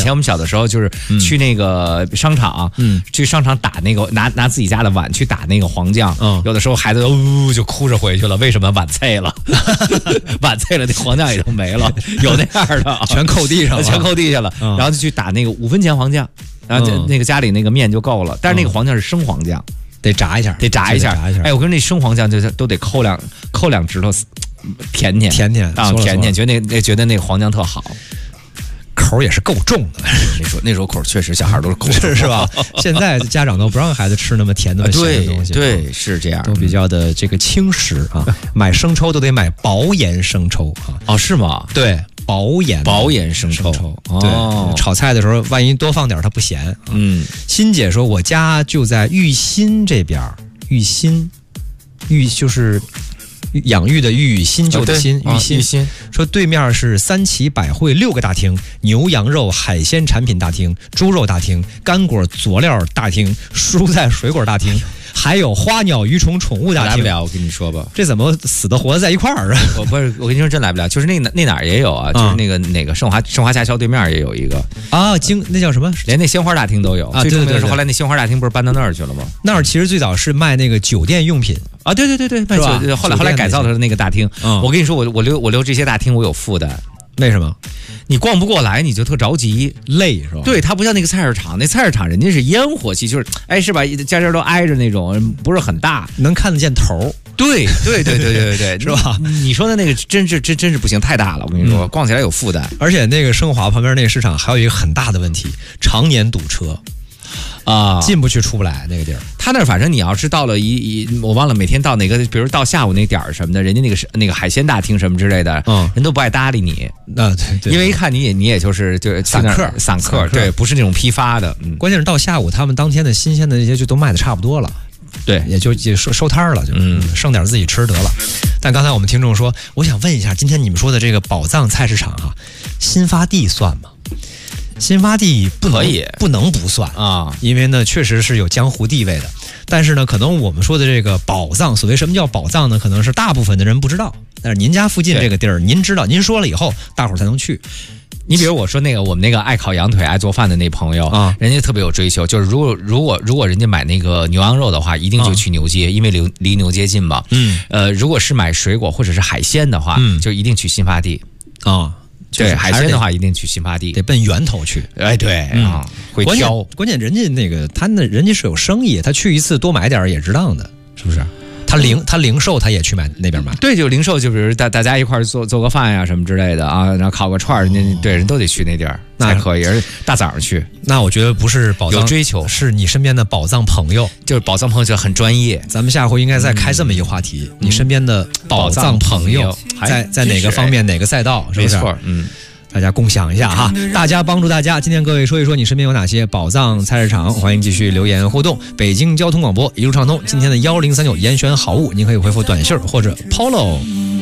前我们小的时候就是去那个商场，去商场打那个拿自己家的碗去打那个黄酱，有的时候孩子就哭着回去了，为什么碗碎了？碗碎了，那黄酱也都没了，有那样的全扣地上了， 全扣地下了，然后就去打那个5分钱黄酱，然后那个家里那个面就够了，但是那个黄酱是生黄酱， 得炸一下， 哎，我跟那生黄酱就都得抠两指头，甜啊，甜，觉得那个黄酱特好。 口也是够重的， 那时候口确实小孩都是口是吧？现在家长都不让孩子吃那么甜那么咸的东西， 对，是这样， 都比较的这个轻食啊。买生抽都得买薄盐生抽啊。 哦，是吗？ 对，薄盐生抽。对，炒菜的时候万一多放点它不咸。欣姐说我家就在玉新这边，玉就是养育的育，新旧的新，玉新说对面是三旗百汇6个大厅，牛羊肉海鲜产品大厅，猪肉大厅，干果佐料大厅，蔬菜水果大厅，还有花鸟鱼虫宠物大厅。 来不了，我跟你说吧， 这怎么死的活的在一块儿啊？ 我跟你说真来不了，就是那哪儿也有啊，就是哪个盛华驾校对面也有一个啊，那叫什么？ 连那鲜花大厅都有啊。最著名的是后来那鲜花大厅不是搬到那儿去了吗？ 那儿其实最早是卖那个酒店用品啊，对，卖酒，后来改造的那个大厅。我跟你说，我留这些大厅我有负担。 为什么？ 你逛不过来，你就特着急， 累是吧？ 对，它不像那个菜市场，那菜市场人家是烟火气，就是是吧？家都挨着那种，不是很大， 能看得见头。 对，是吧？你说的那个真是不行，太大了。我跟你说，逛起来有负担。 而且那个升华旁边那个市场还有一个很大的问题，常年堵车。进不去出不来那个地儿。 他那反正你要是到了我忘了每天到哪个，比如到下午那点儿什么的，人家那个海鲜大厅什么之类的，人都不爱搭理你。 对， 因为一看你也就是散客，对，不是那种批发的。 关键是到下午他们当天的新鲜的那些就都卖的差不多了。 对， 也就收摊了，就剩点自己吃得了。但刚才我们听众说，我想问一下，今天你们说的这个宝藏菜市场啊，新发地算吗？新发地不能不算啊，因为呢确实是有江湖地位的。但是呢，可能我们说的这个宝藏，所谓什么叫宝藏呢？可能是大部分的人不知道。但是您家附近这个地儿，您知道，您说了以后，大伙儿才能去。 你比如我说我们那个爱烤羊腿、爱做饭的那朋友啊，人家特别有追求，就是如果人家买那个牛羊肉的话，一定就去牛街，因为离牛街近嘛。如果是买水果或者是海鲜的话，就一定去新发地啊。对，海鲜的话一定去新发地， 得奔源头去。 哎，对啊，会挑。 关键人家那个人家是有生意，他去一次多买点也值当的，是不是？他零售他也去买那边买。 对，就零售，就比如大家一块做个饭呀什么之类的啊，然后烤个串，人都得去那地儿才可以，而且大早上去。 那我觉得不是宝藏有追求， 是你身边的宝藏朋友， 就是宝藏朋友就很专业。 咱们下回应该再开这么一个话题，你身边的宝藏朋友在哪个方面哪个赛道，是不是？ 没错， 大家共享一下哈，大家帮助大家。今天各位说一说你身边有哪些宝藏菜市场，欢迎继续留言互动。北京交通广播一路畅通，今天的1039严选好物，您可以回复短信或者 Polo。